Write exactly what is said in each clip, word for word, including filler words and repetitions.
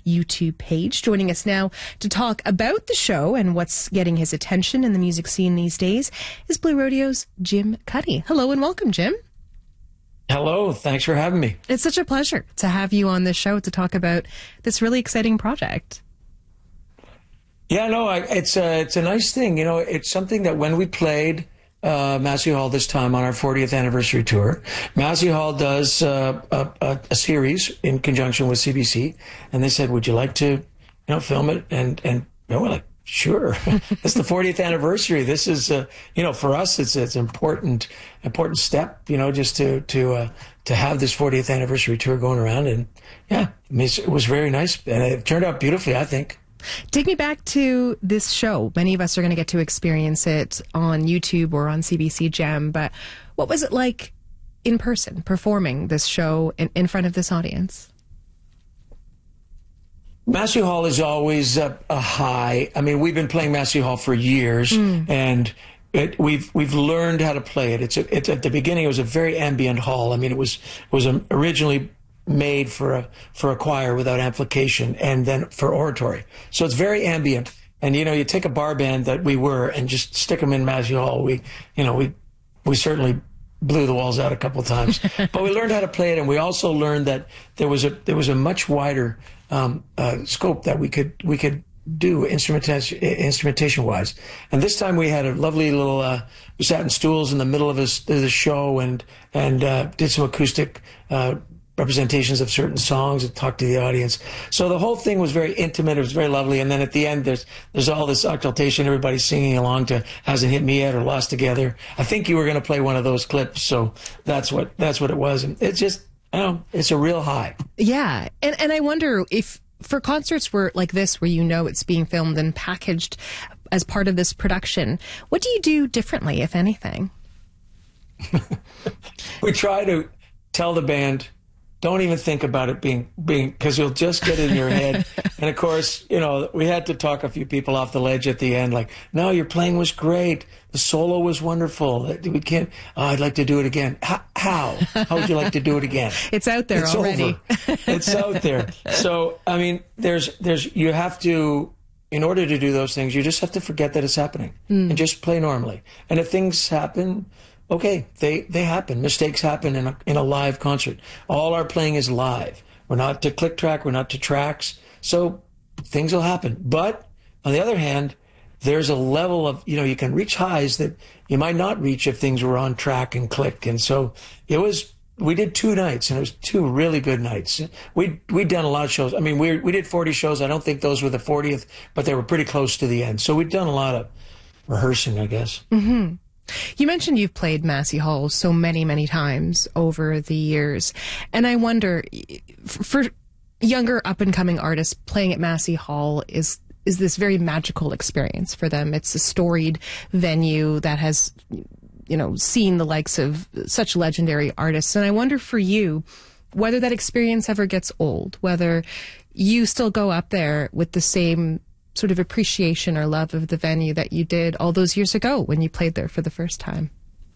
YouTube page. Joining us now to talk about the show and what's getting his attention in the music scene these days is Blue Rodeo's Jim Cuddy. Hello and welcome, Jim. Hello, thanks for having me. It's such a pleasure to have you on this show to talk about this really exciting project. Yeah, no, I, it's a it's a nice thing. You know, it's something that when we played uh, Massey Hall this time on our fortieth anniversary tour, Massey Hall does uh, a, a, a series in conjunction with C B C, and they said, "Would you like to, you know, film it?" And and you know, we're like, "Sure." It's the fortieth anniversary. This is, uh, you know, for us, it's it's an important important step. You know, just to to uh, to have this fortieth anniversary tour going around, and yeah, I mean, it was very nice, and it turned out beautifully, I think. Take me back to this show. Many of us are going to get to experience it on YouTube or on C B C Gem, but what was it like in person, performing this show in, in front of this audience? Massey Hall is always a, a high. I mean, we've been playing Massey Hall for years, mm. and it, we've we've learned how to play it. It's, a, it's at the beginning, it was a very ambient hall. I mean, it was it was originally made for a for a choir without amplification, and then for oratory. So it's very ambient. And you know, you take a bar band that we were and just stick them in Massey Hall. We, you know, we we certainly blew the walls out a couple of times, but we learned how to play it, and we also learned that there was a there was a much wider um, uh, scope that we could we could do instrumentation instrumentation wise. And this time we had a lovely little. Uh, we sat in stools in the middle of the, the show and and uh, did some acoustic Uh, representations of certain songs and talk to the audience. So the whole thing was very intimate. It was very lovely. And then at the end, there's there's all this exaltation. Everybody's singing along to "Hasn't Hit Me Yet" or "Lost Together." I think you were going to play one of those clips, so that's what that's what it was. And it's just, I don't know, it's a real high. Yeah, and and I wonder if for concerts where like this, where you know it's being filmed and packaged as part of this production, what do you do differently, if anything? We try to tell the band, don't even think about it being, being, because you'll just get it in your head. And of course, you know, we had to talk a few people off the ledge at the end, like, no, your playing was great. The solo was wonderful. We can't, oh, I'd like to do it again. How? How, How would you like to do it again? It's out there it's already. Over. It's out there. So, I mean, there's, there's, you have to, in order to do those things, you just have to forget that it's happening mm. and just play normally. And if things happen, okay, they, they happen. Mistakes happen in a, in a live concert. All our playing is live. We're not to click track. We're not to tracks. So things will happen. But on the other hand, there's a level of, you know, you can reach highs that you might not reach if things were on track and click. And so it was, we did two nights, and it was two really good nights. We, we'd done a lot of shows. I mean, we, we did forty shows. I don't think those were the fortieth, but they were pretty close to the end. So we'd done a lot of rehearsing, I guess. Mm-hmm. You mentioned you've played Massey Hall so many, many times over the years. And I wonder, for younger up-and-coming artists, playing at Massey Hall is is this very magical experience for them. It's a storied venue that has, you know, seen the likes of such legendary artists. And I wonder for you, whether that experience ever gets old, whether you still go up there with the same sort of appreciation or love of the venue that you did all those years ago when you played there for the first time.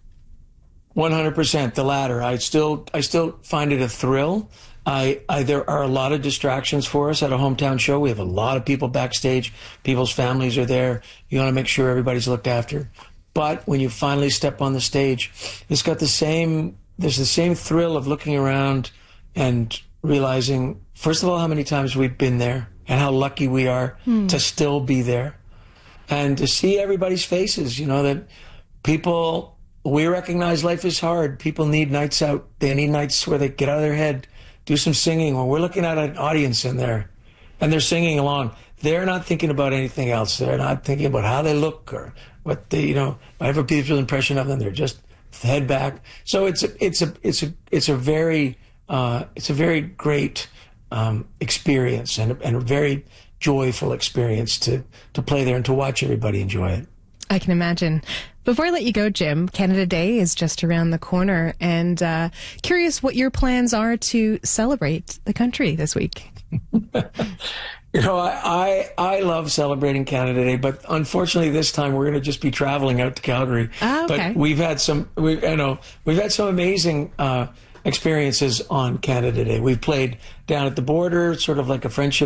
one hundred percent the latter. I still, I still find it a thrill. I, I, there are a lot of distractions for us at a hometown show. We have a lot of people backstage. People's families are there. You want to make sure everybody's looked after. But when you finally step on the stage, it's got the same, there's the same thrill of looking around and realizing, first of all, how many times we've been there, and how lucky we are hmm. to still be there, and to see everybody's faces. You know, that people, we recognize life is hard. People need nights out. They need nights where they get out of their head, do some singing. When we're looking at an audience in there and they're singing along, they're not thinking about anything else. They're not thinking about how they look or what they, you know, whatever people's impression of them. They're just head back. So it's a, it's a, it's a, it's a very, uh, it's a very great Um, experience and, and a very joyful experience to, to play there and to watch everybody enjoy it. I can imagine. Before I let you go, Jim, Canada Day is just around the corner, and uh, curious what your plans are to celebrate the country this week. You know, I, I, I love celebrating Canada Day, but unfortunately this time we're going to just be traveling out to Calgary. Ah, okay. But we've had some, we, you know, we've had some amazing uh, experiences on Canada Day. We've played down at the border, sort of like a friendship